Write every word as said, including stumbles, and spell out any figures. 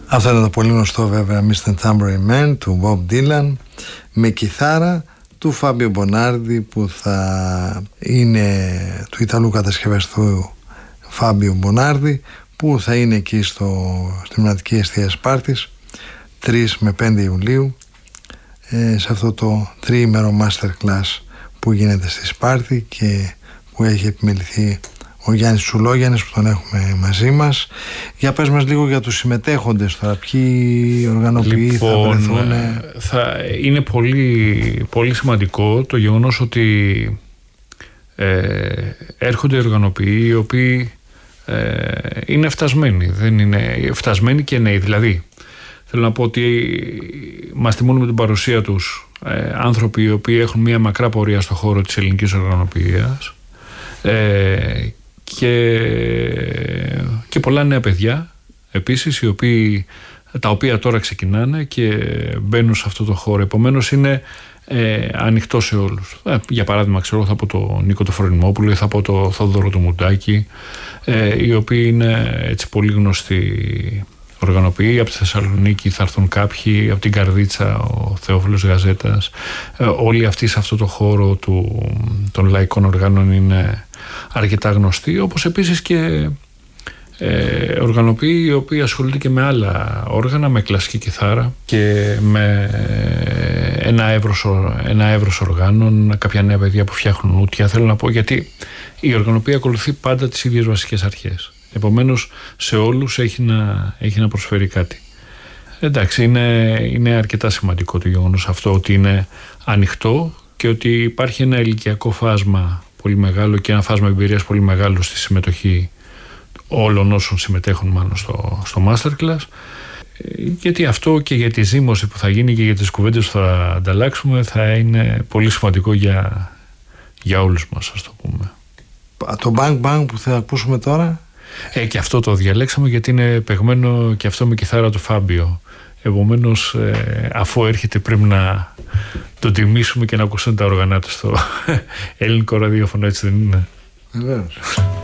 Αυτό είναι το πολύ γνωστό βέβαια μίστερ Tambourine Man του Bob Dylan, με κιθάρα του Φάμπιο Μπονάρντι, που θα είναι του Ιταλού κατασκευαστού Φάμπιο Μπονάρντι, που θα είναι εκεί στο, στη Μοναδική Εστία Σπάρτης τρεις με πέντε Ιουλίου, ε, σε αυτό το τριήμερο masterclass που γίνεται στη Σπάρτη και που έχει επιμεληθεί ο Γιάννης Τσουλόγιαννης, που τον έχουμε μαζί μας. Για πες μας λίγο για τους συμμετέχοντες τώρα, ποιοι οργανοποιοί λοιπόν, θα βρεθούν. Θα είναι πολύ, πολύ σημαντικό το γεγονός ότι ε, έρχονται οργανοποιοί οι οποίοι ε, είναι φτασμένοι, δεν είναι φτασμένοι και νέοι. Δηλαδή θέλω να πω ότι μας τιμούν με την παρουσία τους ε, άνθρωποι οι οποίοι έχουν μια μακρά πορεία στο χώρο της ελληνικής οργανοποιίας, ε, και, και πολλά νέα παιδιά επίσης, οι οποίοι, τα οποία τώρα ξεκινάνε και μπαίνουν σε αυτό το χώρο. Επομένως είναι ε, ανοιχτό σε όλους. Ε, για παράδειγμα, ξέρω, θα πω το Νίκο το Φρονιμόπουλο, θα πω το Θόδωρο το Μουντάκη, ε, οι οποίοι είναι έτσι πολύ γνωστοί οργανοποιοί. Από τη Θεσσαλονίκη θα έρθουν κάποιοι, από την Καρδίτσα ο Θεόφιλος Γαζέτας. Ε, όλοι αυτοί σε αυτό το χώρο του, των λαϊκών οργάνων είναι αρκετά γνωστοί, όπως επίσης και ε, οργανοποιοί οι οποίοι ασχολούνται και με άλλα όργανα, με κλασική κιθάρα και με ένα εύρος, ένα εύρος οργάνων, κάποια νέα παιδιά που φτιάχνουν ούτια. Θέλω να πω, γιατί η οργανωπία ακολουθεί πάντα τις ίδιες βασικές αρχές. Επομένως σε όλους έχει να, έχει να προσφέρει κάτι. Εντάξει, είναι, είναι αρκετά σημαντικό το γεγονός αυτό, ότι είναι ανοιχτό και ότι υπάρχει ένα ηλικιακό φάσμα πολύ μεγάλο και ένα φάσμα εμπειρίας πολύ μεγάλο στη συμμετοχή όλων όσων συμμετέχουν μάλλον στο, στο Masterclass, γιατί αυτό και για τη ζήμωση που θα γίνει και για τις κουβέντες που θα ανταλλάξουμε θα είναι πολύ σημαντικό για, για όλους μας, ας το πούμε. Το Bang Bang που θα ακούσουμε τώρα, ε, και αυτό το διαλέξαμε γιατί είναι παιγμένο και αυτό με κιθάρα του Φάμπιο. Επομένως, ε, αφού έρχεται πρέπει να το τιμήσουμε και να ακούσουν τα όργανα του στο ελληνικό ραδιόφωνο, έτσι δεν είναι? Βεβαίως.